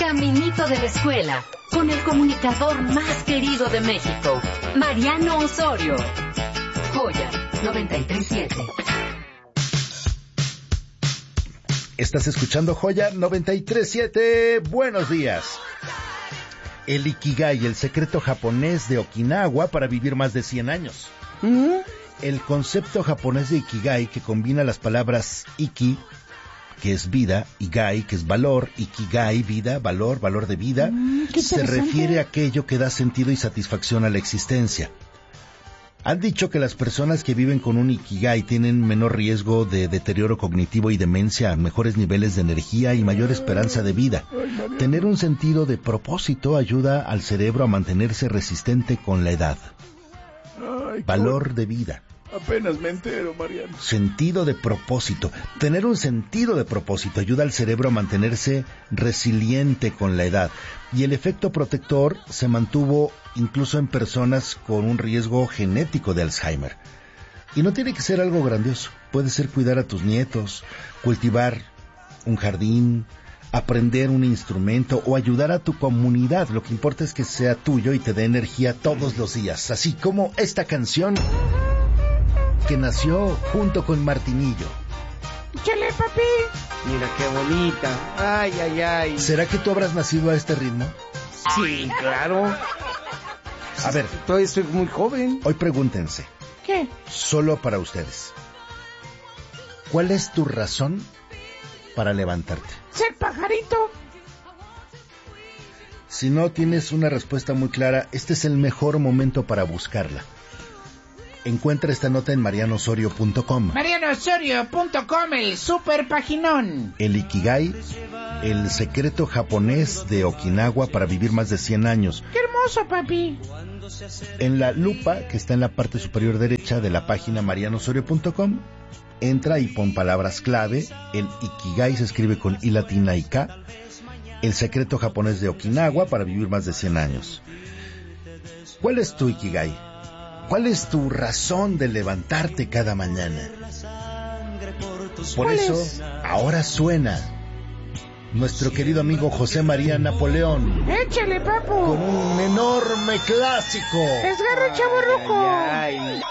caminito de la escuela, con el comunicador más querido de México, Mariano Osorio. Joya 93.7. Estás escuchando Joya 93.7. Buenos días. El Ikigai, el secreto japonés de Okinawa para vivir más de 100 años. El concepto japonés de Ikigai, que combina las palabras Iki, que es vida, y Gai, que es valor, Ikigai, vida, valor, valor de vida, se refiere a aquello que da sentido y satisfacción a la existencia. Han dicho que las personas que viven con un Ikigai tienen menor riesgo de deterioro cognitivo y demencia, mejores niveles de energía y mayor esperanza de vida. Tener un sentido de propósito ayuda al cerebro a mantenerse resistente con la edad. Valor de vida. Apenas me entero, Mariano. Sentido de propósito. Tener un sentido de propósito ayuda al cerebro a mantenerse resiliente con la edad. Y el efecto protector se mantuvo incluso en personas con un riesgo genético de Alzheimer. Y no tiene que ser algo grandioso. Puede ser cuidar a tus nietos, cultivar un jardín, aprender un instrumento o ayudar a tu comunidad. Lo que importa es que sea tuyo y te dé energía todos los días. Así como esta canción que nació junto con Martinillo. ¡Échale, papi! Mira qué bonita. Ay, ay, ay. ¿Será que tú habrás nacido a este ritmo? Sí, claro. A ver, todavía estoy muy joven. Hoy pregúntense. ¿Qué? Solo para ustedes. ¿Cuál es tu razón para levantarte? Ser pajarito. Si no tienes una respuesta muy clara, este es el mejor momento para buscarla. Encuentra esta nota en marianosorio.com. marianosorio.com, el super paginón. El Ikigai, el secreto japonés de Okinawa para vivir más de 100 años. ¡Qué hermoso, papi! En la lupa que está en la parte superior derecha de la página marianosorio.com, entra y pon palabras clave. El Ikigai se escribe con I latina y K. El secreto japonés de Okinawa para vivir más de 100 años. ¿Cuál es tu Ikigai? ¿Cuál es tu razón de levantarte cada mañana? Por eso, ahora suena nuestro querido amigo José María Napoleón. ¡Échale, papu! Con un enorme clásico. ¡Desgarra, chavorruco!